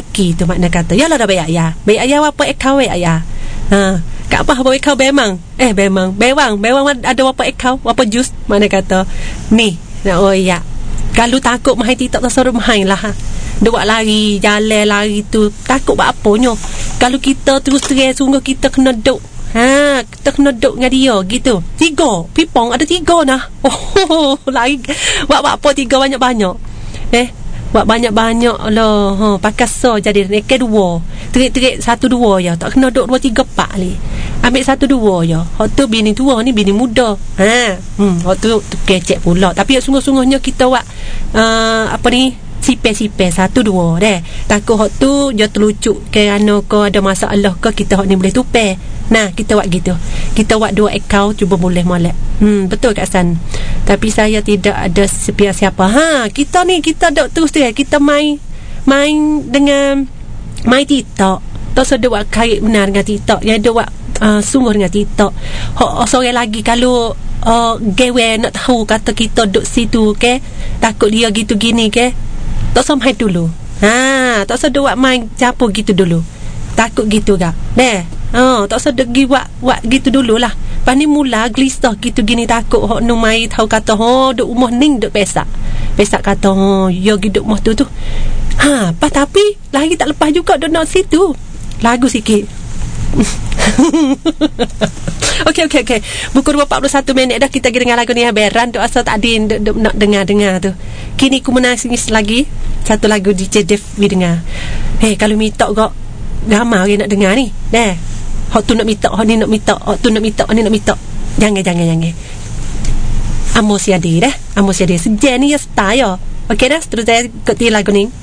laki tu makna kata yalah dah baik ayah apa ekau baik ayah. Kat apa ekau memang ada apa ekau apa jus makna kata ni nak ya kalau takut mahai TikTok tak suruh mahai lah buat lari jalan lari tu takut buat apanya. Kalau kita terus sungguh kita kena duk kita kena duk dengan dia gitu. 3 pipong ada 3 nah. Lari buat apa 3 banyak-banyak buat banyak-banyak lah. Pakai so jadi nekek 2 terik-terik 1 2 ya tak kena duk 2 3 4 ni. Ambil 1 2 ya. Hak tu bini tua ni bini muda. Hak tu kecek pula. Tapi sungguh-sungguhnya kita buat apa ni sipir-sipir 1 2 deh. Takut hak tu dia terlucuk kerana kau ada masalah ke kita hak ni boleh tupai. Nah, kita buat gitu. Kita buat 2 akaun cuba boleh molek. Betul Kak San. Tapi saya tidak ada siapa. Kita ni kita duk terus dia. Kita main dengan main TikTok. Tak sedar buat kait benar dengan TikTok. Yang ada buat sungguh dengan TikTok. Sore lagi kalau gawe nak tahu kata kita duk situ ke, takut dia gitu gini ke. Tak sampai dulu. Tak sedar buat main capo gitu dulu. Takut gitu gak. Tak sedar buat gitu dululah. Lepas ni mula glistah gitu gini takut hok nu mai tahu kata duk rumah ning duk pesak kata yo giduk rumah tu tapi lagi tak lepas juga duk nak situ lagu sikit. Okey. Buku 41 minit dah kita dengar lagu ni beran tu asal tak ada nak dengar tu. Kini ku menangis lagi satu lagu DJ Dev we dengar. Kalau minta kau ramai orang nak dengar ni. Hak tu nak minta, hak ni nak minta, hak tu nak minta, hak ni nak minta. Jangan. Amos ya dia. Sejen ni ya style. Okey dah, terus saya ikuti lagu ni.